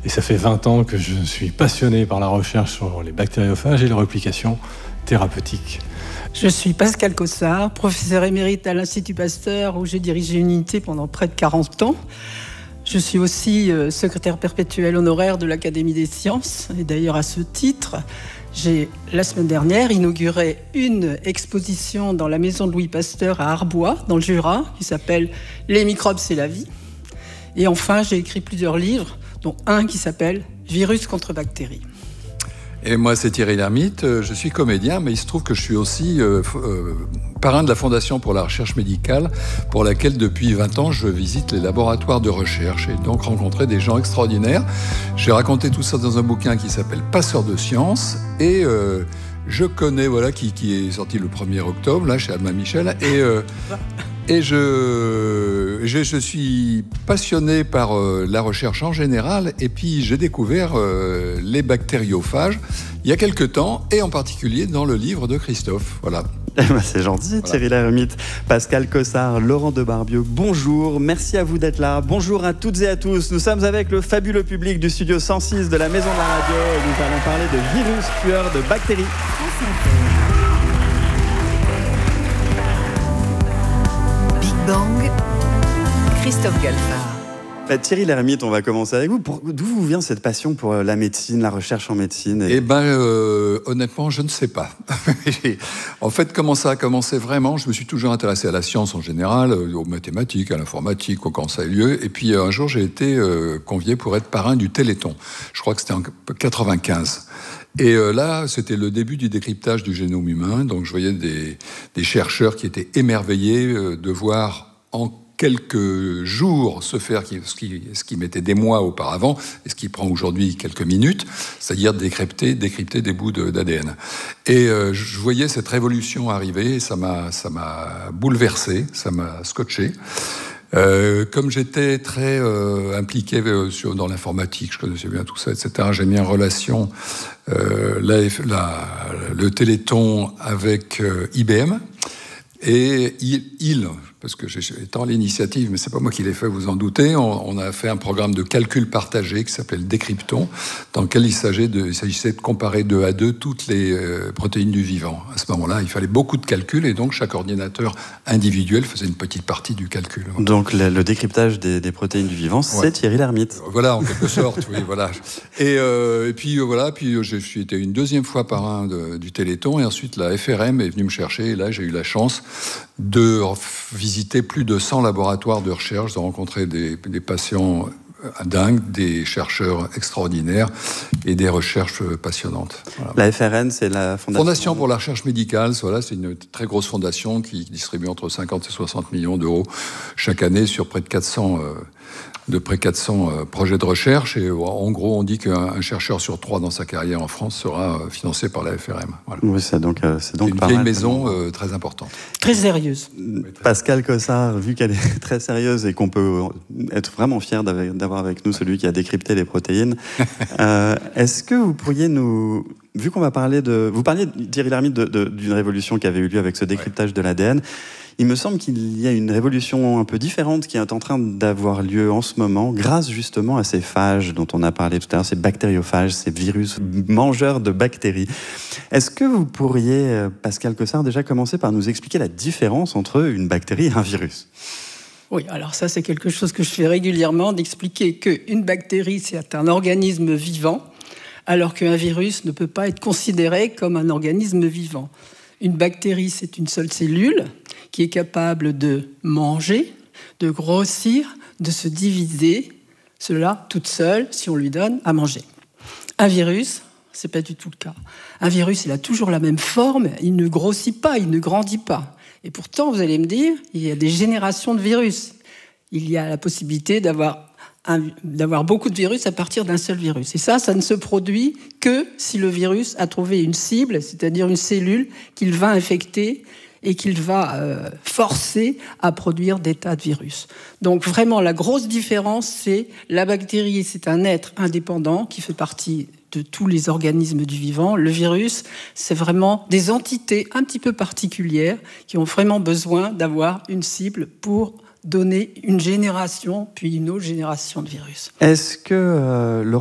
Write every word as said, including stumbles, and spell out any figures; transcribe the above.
Et ça fait vingt ans que je suis passionné par la recherche sur les bactériophages et leur application thérapeutique. Je suis Pascal Cossard, professeur émérite à l'Institut Pasteur où j'ai dirigé une unité pendant près de quarante ans. Je suis aussi secrétaire perpétuel honoraire de l'Académie des sciences. Et d'ailleurs, à ce titre, j'ai, la semaine dernière, inauguré une exposition dans la maison de Louis Pasteur à Arbois, dans le Jura, qui s'appelle « Les microbes, c'est la vie ». Et enfin, j'ai écrit plusieurs livres, dont un qui s'appelle « Virus contre bactéries ». Et moi, c'est Thierry Lhermitte, je suis comédien, mais il se trouve que je suis aussi euh, euh, parrain de la Fondation pour la recherche médicale, pour laquelle, depuis vingt ans, je visite les laboratoires de recherche et donc rencontrer des gens extraordinaires. J'ai raconté tout ça dans un bouquin qui s'appelle « Passeurs de sciences » et euh, je connais, voilà, qui, qui est sorti le premier octobre, là, chez Albin Michel, et... Euh, Et je, je, je suis passionné par euh, la recherche en général, et puis j'ai découvert euh, les bactériophages il y a quelque temps, et en particulier dans le livre de Christophe. Voilà. Eh ben c'est gentil, voilà. Thierry Lhermitte, Pascal Cossard, Laurent Debarbieu, bonjour, merci à vous d'être là. Bonjour à toutes et à tous. Nous sommes avec le fabuleux public du studio cent six de la Maison de la Radio, et nous allons parler de virus tueurs de bactéries. Bang, Christophe Galfard. Bah, Thierry Lhermitte, on va commencer avec vous. Pour, d'où vous vient cette passion pour la médecine, la recherche en médecine et... Eh ben, euh, honnêtement, je ne sais pas. En fait, comment ça a commencé vraiment? Je me suis toujours intéressé à la science en général, aux mathématiques, à l'informatique, au quand ça a eu lieu. Et puis un jour, j'ai été euh, convié pour être parrain du Téléthon. Je crois que c'était en quatre-vingt-quinze. Et euh, là, c'était le début du décryptage du génome humain. Donc, je voyais des, des chercheurs qui étaient émerveillés euh, de voir en quelques jours se faire ce qui, ce qui mettait des mois auparavant et ce qui prend aujourd'hui quelques minutes, c'est-à-dire décrypter, décrypter des bouts de, d'A D N. Et euh, je voyais cette révolution arriver et ça m'a, ça m'a bouleversé, ça m'a scotché. Euh, comme j'étais très euh, impliqué euh, sur, dans l'informatique, je connaissais bien tout ça, et cetera, j'ai mis en relation euh, la, la, le Téléthon avec euh, I B M et il, il parce que étant l'initiative, mais c'est pas moi qui l'ai fait, vous en doutez, on, on a fait un programme de calcul partagé qui s'appelle Décryptons, dans lequel il s'agissait de, il s'agissait de comparer deux à deux toutes les euh, protéines du vivant. À ce moment-là, il fallait beaucoup de calculs et donc chaque ordinateur individuel faisait une petite partie du calcul. Donc le, le décryptage des, des protéines du vivant, c'est ouais. Thierry Lhermitte. Voilà, en quelque sorte, oui, voilà. Et, euh, et puis voilà, puis je suis été une deuxième fois parrain de, du Téléthon et ensuite la F R M est venue me chercher et là j'ai eu la chance de visiter plus de cent laboratoires de recherche, de rencontrer des, des patients dingues, des chercheurs extraordinaires et des recherches passionnantes. Voilà. La F R N, c'est la Fondation... Fondation pour la recherche médicale, voilà, c'est une très grosse fondation qui distribue entre cinquante et soixante millions d'euros chaque année sur près de quatre cents... Euh, de près de quatre cents euh, projets de recherche. Et en gros, on dit qu'un un chercheur sur trois dans sa carrière en France sera euh, financé par la F R M. Voilà. Oui, c'est donc, euh, c'est donc c'est une vieille maison euh, très importante. Très sérieuse. Oui, très Pascal Cossard, vu qu'elle est très sérieuse et qu'on peut être vraiment fier d'avoir avec nous celui qui a décrypté les protéines, euh, est-ce que vous pourriez nous... Vu qu'on va parler de... Vous parliez, Thierry Lhermitte, de, de, d'une révolution qui avait eu lieu avec ce décryptage ouais. de l'A D N. Il me semble qu'il y a une révolution un peu différente qui est en train d'avoir lieu en ce moment, grâce justement à ces phages dont on a parlé tout à l'heure, ces bactériophages, ces virus mangeurs de bactéries. Est-ce que vous pourriez, Pascal Cossard, déjà commencer par nous expliquer la différence entre une bactérie et un virus ? Oui, alors ça c'est quelque chose que je fais régulièrement, d'expliquer qu'une bactérie c'est un organisme vivant, alors qu'un virus ne peut pas être considéré comme un organisme vivant. Une bactérie, c'est une seule cellule qui est capable de manger, de grossir, de se diviser, cela toute seule si on lui donne à manger. Un virus, c'est pas du tout le cas. Un virus, il a toujours la même forme, il ne grossit pas, il ne grandit pas. Et pourtant, vous allez me dire, il y a des générations de virus. Il y a la possibilité d'avoir Un, d'avoir beaucoup de virus à partir d'un seul virus. Et ça, ça ne se produit que si le virus a trouvé une cible, c'est-à-dire une cellule qu'il va infecter et qu'il va euh, forcer à produire des tas de virus. Donc vraiment, la grosse différence, c'est la bactérie, c'est un être indépendant qui fait partie de tous les organismes du vivant. Le virus, c'est vraiment des entités un petit peu particulières qui ont vraiment besoin d'avoir une cible pour donner une génération, puis une autre génération de virus. Est-ce que euh,